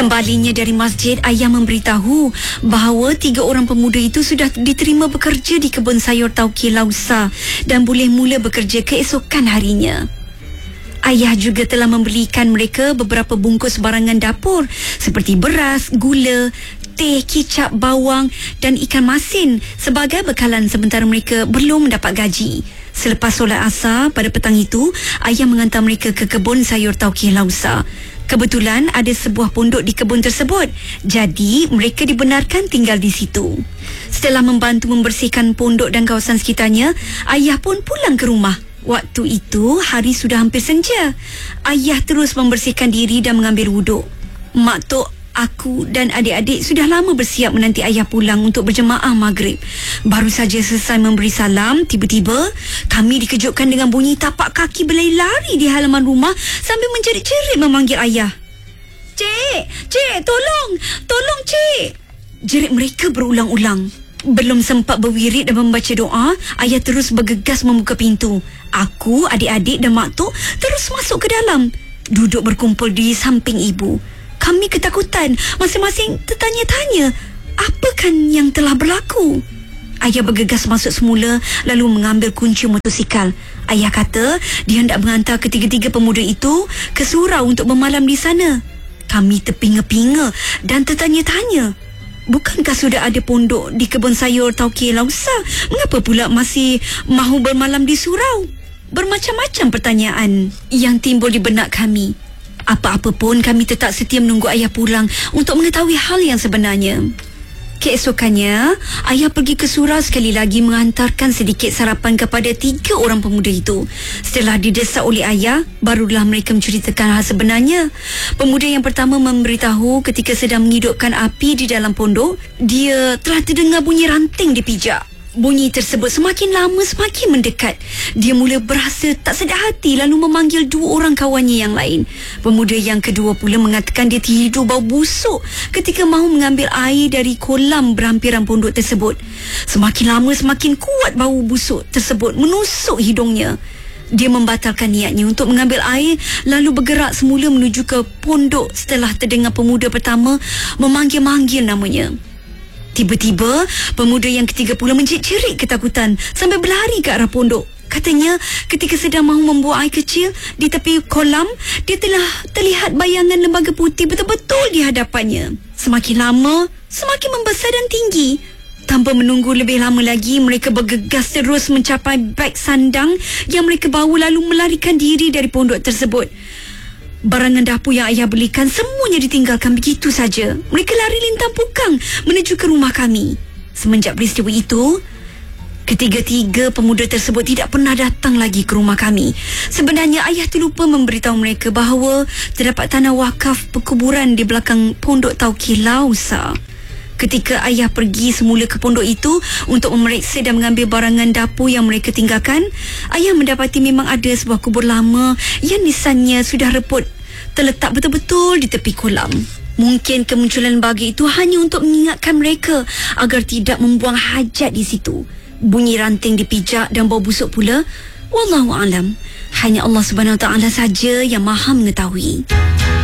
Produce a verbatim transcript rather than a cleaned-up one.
Kembalinya dari masjid, ayah memberitahu bahawa tiga orang pemuda itu sudah diterima bekerja di kebun sayur Tauqir Lausa dan boleh mula bekerja keesokan harinya. Ayah juga telah membelikan mereka beberapa bungkus barangan dapur seperti beras, gula, teh, kicap, bawang dan ikan masin sebagai bekalan sementara mereka belum mendapat gaji. Selepas solat asar pada petang itu, ayah mengantar mereka ke kebun sayur Tauqir Lausa. Kebetulan ada sebuah pondok di kebun tersebut, jadi mereka dibenarkan tinggal di situ. Setelah membantu membersihkan pondok dan kawasan sekitarnya, ayah pun pulang ke rumah. Waktu itu hari sudah hampir senja. Ayah terus membersihkan diri dan mengambil wuduk. Mak tok, aku dan adik-adik sudah lama bersiap menanti ayah pulang untuk berjemaah maghrib. Baru saja selesai memberi salam, tiba-tiba kami dikejutkan dengan bunyi tapak kaki berlari-lari di halaman rumah sambil menjerit-jerit memanggil ayah. Cik, cik, tolong, tolong cik. Jerit mereka berulang-ulang. Belum sempat berwirid dan membaca doa, ayah terus bergegas membuka pintu. Aku, adik-adik dan mak tok terus masuk ke dalam, duduk berkumpul di samping ibu. Kami ketakutan, masing-masing tertanya-tanya, apakah yang telah berlaku? Ayah bergegas masuk semula lalu mengambil kunci motosikal. Ayah kata dia hendak mengantar ketiga-tiga pemuda itu ke surau untuk bermalam di sana. Kami terpinga-pinga dan tertanya-tanya, bukankah sudah ada pondok di kebun sayur Tauqir Lausa? Mengapa pula masih mahu bermalam di surau? Bermacam-macam pertanyaan yang timbul di benak kami. Apa-apa pun kami tetap setia menunggu ayah pulang untuk mengetahui hal yang sebenarnya. Keesokannya, ayah pergi ke surau sekali lagi mengantarkan sedikit sarapan kepada tiga orang pemuda itu. Setelah didesak oleh ayah, barulah mereka menceritakan hal sebenarnya. Pemuda yang pertama memberitahu ketika sedang menghidupkan api di dalam pondok, dia telah terdengar bunyi ranting dipijak. Bunyi tersebut semakin lama semakin mendekat. Dia mula berasa tak sedar hati lalu memanggil dua orang kawannya yang lain. Pemuda yang kedua pula mengatakan dia terhidu bau busuk ketika mahu mengambil air dari kolam berhampiran pondok tersebut. Semakin lama semakin kuat bau busuk tersebut menusuk hidungnya. Dia membatalkan niatnya untuk mengambil air lalu bergerak semula menuju ke pondok setelah terdengar pemuda pertama memanggil-manggil namanya. Tiba-tiba, pemuda yang ketiga pula menjerit-jerit ketakutan sambil berlari ke arah pondok. Katanya, ketika sedang mahu membuang air kecil di tepi kolam, dia telah terlihat bayangan lembaga putih betul-betul di hadapannya. Semakin lama, semakin membesar dan tinggi. Tanpa menunggu lebih lama lagi, mereka bergegas terus mencapai beg sandang yang mereka bawa lalu melarikan diri dari pondok tersebut. Barangan dapur yang ayah belikan semuanya ditinggalkan begitu saja. Mereka lari lintang pukang menuju ke rumah kami. Semenjak peristiwa itu, ketiga-tiga pemuda tersebut tidak pernah datang lagi ke rumah kami. Sebenarnya ayah terlupa memberitahu mereka bahawa terdapat tanah wakaf perkuburan di belakang pondok Tauqir Lausa. Ketika ayah pergi semula ke pondok itu untuk memeriksa dan mengambil barangan dapur yang mereka tinggalkan, ayah mendapati memang ada sebuah kubur lama yang nisannya sudah reput, terletak betul-betul di tepi kolam. Mungkin kemunculan bagi itu hanya untuk mengingatkan mereka agar tidak membuang hajat di situ. Bunyi ranting dipijak dan bau busuk pula, wallahu alam, hanya Allah Subhanahu Wa Taala saja yang maha mengetahui.